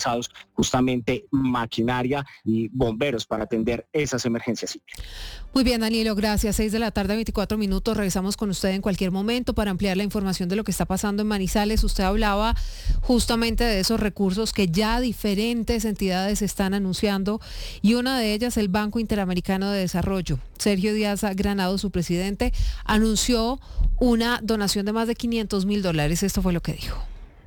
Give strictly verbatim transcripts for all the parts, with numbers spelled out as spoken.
justamente maquinaria y bomberos para atender esas emergencias. Muy bien, Danilo, gracias. seis de la tarde, veinticuatro minutos. Regresamos con usted en cualquier momento para ampliar la información de lo que está pasando en Manizales. Usted hablaba justamente de esos recursos que ya diferentes entidades están anunciando y una de ellas, el Banco Interamericano de Desarrollo. Sergio Díaz Granado, su presidente, anunció una donación de más de quinientos mil dólares. Esto fue lo que dijo.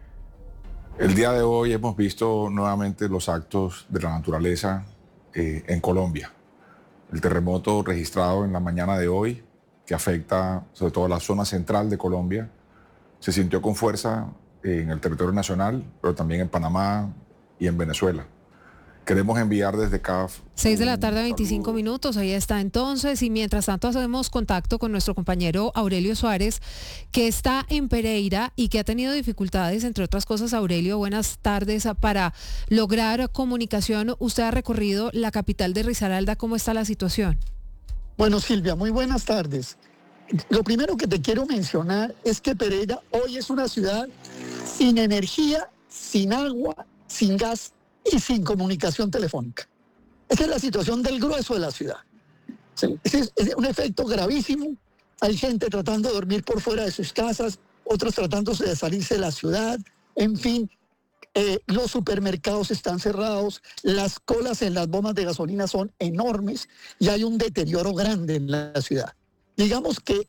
El día de hoy hemos visto nuevamente los actos de la naturaleza eh, en Colombia. El terremoto registrado en la mañana de hoy, que afecta sobre todo la zona central de Colombia, se sintió con fuerza en el territorio nacional, pero también en Panamá y en Venezuela. Queremos enviar desde C A F... seis de la tarde, veinticinco minutos, ahí está entonces, y mientras tanto hacemos contacto con nuestro compañero Aurelio Suárez, que está en Pereira y que ha tenido dificultades, entre otras cosas. Aurelio, buenas tardes, para lograr comunicación. Usted ha recorrido la capital de Risaralda, ¿cómo está la situación? Bueno, Silvia, muy buenas tardes. Lo primero que te quiero mencionar es que Pereira hoy es una ciudad sin energía, sin agua, sin gas y sin comunicación telefónica. Esa es la situación del grueso de la ciudad. Sí, ese es, es un efecto gravísimo. Hay gente tratando de dormir por fuera de sus casas, otros tratándose de salirse de la ciudad. En fin, eh, los supermercados están cerrados, las colas en las bombas de gasolina son enormes y hay un deterioro grande en la ciudad. Digamos que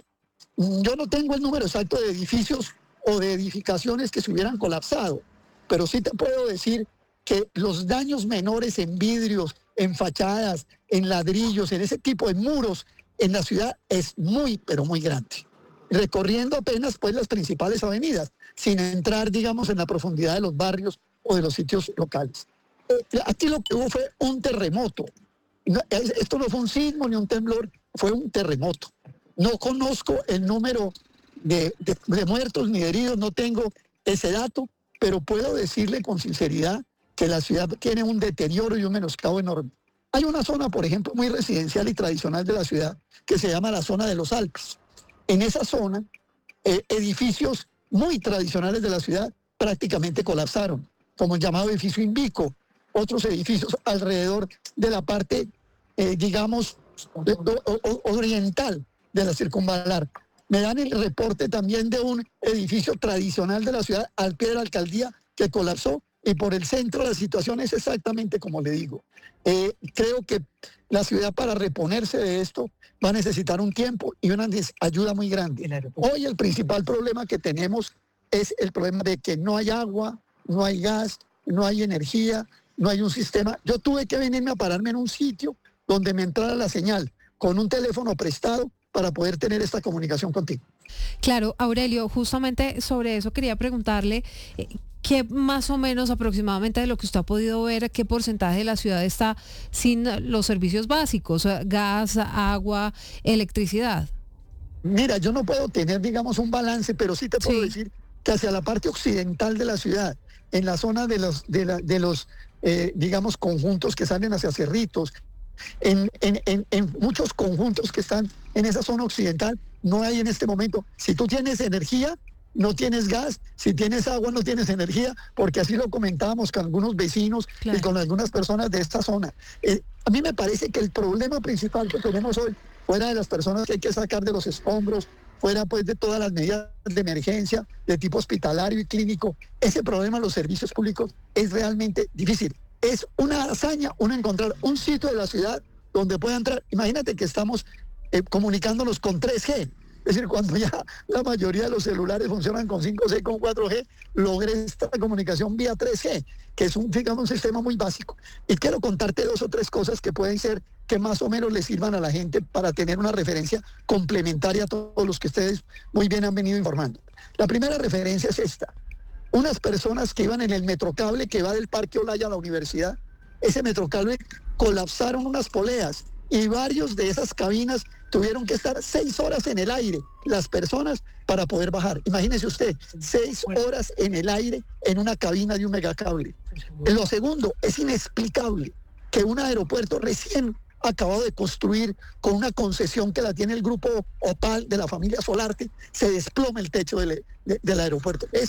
yo no tengo el número exacto de edificios o de edificaciones que se hubieran colapsado, pero sí te puedo decir que los daños menores en vidrios, en fachadas, en ladrillos, en ese tipo de muros en la ciudad es muy, pero muy grande. Recorriendo apenas pues las principales avenidas, sin entrar, digamos, en la profundidad de los barrios o de los sitios locales. Eh, aquí lo que hubo fue un terremoto. No, esto no fue un sismo ni un temblor, fue un terremoto. No conozco el número de, de, de muertos ni de heridos, no tengo ese dato, pero puedo decirle con sinceridad que la ciudad tiene un deterioro y un menoscabo enorme. Hay una zona, por ejemplo, muy residencial y tradicional de la ciudad, que se llama la zona de los Alpes. En esa zona, eh, edificios muy tradicionales de la ciudad prácticamente colapsaron, como el llamado edificio Invico, otros edificios alrededor de la parte, eh, digamos, de, o, o, oriental de la circunvalar. Me dan el reporte también de un edificio tradicional de la ciudad al pie de la alcaldía que colapsó. Y por el centro la situación es exactamente como le digo. Eh, creo que la ciudad, para reponerse de esto, va a necesitar un tiempo y una ayuda muy grande. Hoy el principal problema que tenemos es el problema de que no hay agua, no hay gas, no hay energía, no hay un sistema. Yo tuve que venirme a pararme en un sitio donde me entrara la señal con un teléfono prestado para poder tener esta comunicación contigo. Claro, Aurelio, justamente sobre eso quería preguntarle, eh, ¿qué más o menos aproximadamente de lo que usted ha podido ver, qué porcentaje de la ciudad está sin los servicios básicos, gas, agua, electricidad? Mira, yo no puedo tener, digamos, un balance, pero sí te puedo sí. decir que hacia la parte occidental de la ciudad, en la zona de los, de la, de los eh, digamos, conjuntos que salen hacia Cerritos, En, en, en, en muchos conjuntos que están en esa zona occidental, no hay en este momento. Si tú tienes energía, no tienes gas. Si tienes agua, no tienes energía, porque así lo comentábamos con algunos vecinos claro. y con algunas personas de esta zona. Eh, a mí me parece que el problema principal que tenemos hoy, fuera de las personas que hay que sacar de los escombros, fuera pues de todas las medidas de emergencia de tipo hospitalario y clínico, ese problema de los servicios públicos es realmente difícil. Es una hazaña uno encontrar un sitio de la ciudad donde pueda entrar. Imagínate que estamos eh, comunicándonos con tres G. Es decir, cuando ya la mayoría de los celulares funcionan con cinco G, con cuatro G, logré esta comunicación vía tres G, que es un, digamos, un sistema muy básico. Y quiero contarte dos o tres cosas que pueden ser que más o menos le sirvan a la gente para tener una referencia complementaria a todos los que ustedes muy bien han venido informando. La primera referencia es esta. Unas personas que iban en el metrocable que va del Parque Olaya a la universidad, ese metrocable colapsaron unas poleas y varios de esas cabinas tuvieron que estar seis horas en el aire, las personas, para poder bajar. Imagínese usted, seis horas en el aire en una cabina de un megacable. Lo segundo, es inexplicable que un aeropuerto recién acabado de construir con una concesión que la tiene el grupo Opal de la familia Solarte, se desplome el techo del, de, del aeropuerto. Esa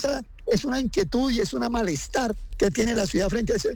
es una inquietud y es una malestar que tiene la ciudad frente a ese,